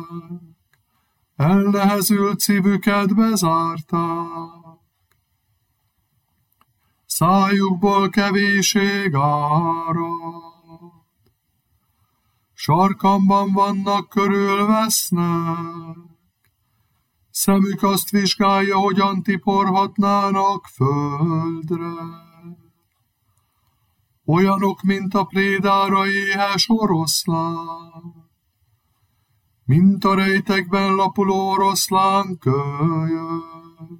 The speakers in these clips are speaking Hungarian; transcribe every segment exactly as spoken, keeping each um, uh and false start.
elnehezült szívüket bezárták. Szájukból kevéség árad, sarkamban vannak, körülvesznek, szemük azt vizsgálja, hogyan tiporhatnának földre. Olyanok, mint a prédára éhes oroszlán, mint a rejtekben lapuló oroszlán kölyök.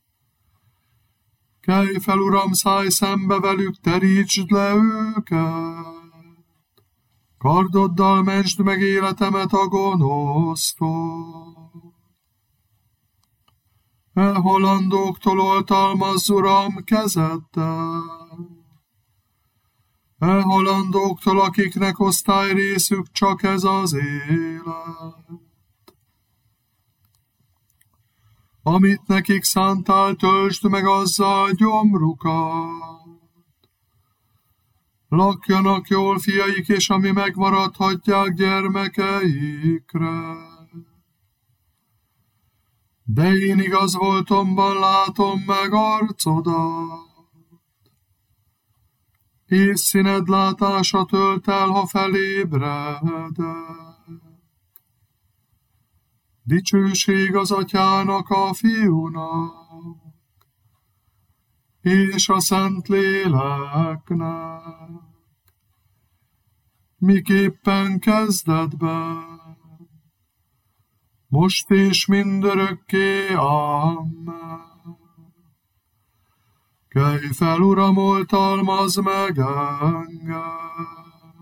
Kelj fel, Uram, szállj szembe velük, terítsd le őket, kardoddal mentsd meg életemet a gonosztól. Elhalandóktól oltalmazz, Uram, kezeddel, elhalandóktól, akiknek osztályrészük csak ez az élet. Amit nekik szántál, töltsd meg azzal gyomrukat. Lakjanak jól fiaik, és ami megmaradhatják gyermekeikre. De én igaz voltomban látom meg arcodat, és színed látása tölt el, ha felébredek. Dicsőség az Atyának, a Fiúnak, és a Szentléleknek, miképpen kezdetben, most és mindörökké. Amen. Kelj fel, Uram, oltalmazz meg engem.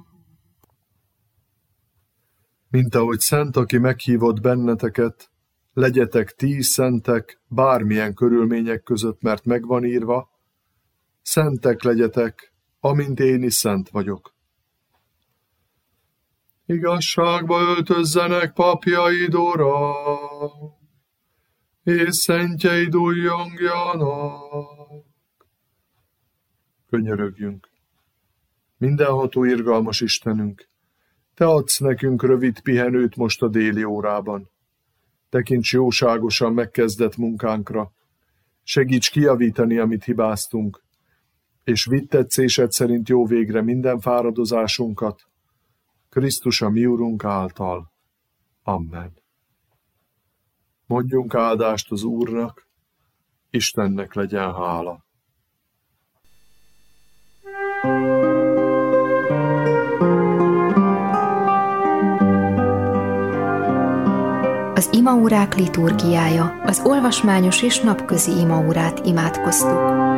Mint ahogy szent, aki meghívott benneteket, legyetek ti is szentek bármilyen körülmények között, mert megvan írva, szentek legyetek, amint én is szent vagyok. Igazságba öltözzenek papjaid, Uram, és szentjeid újjongjanak. Könyörögjünk. Mindenható irgalmas Istenünk, Te adsz nekünk rövid pihenőt most a déli órában. Tekints jóságosan megkezdett munkánkra, segíts kijavítani, amit hibáztunk, és vidd tetszésed szerint jó végre minden fáradozásunkat, Krisztus a mi Urunk által. Amen. Mondjunk áldást az Úrnak, Istennek legyen hála. Az imaórák liturgiája, az olvasmányos és napközi imaórát imádkoztuk.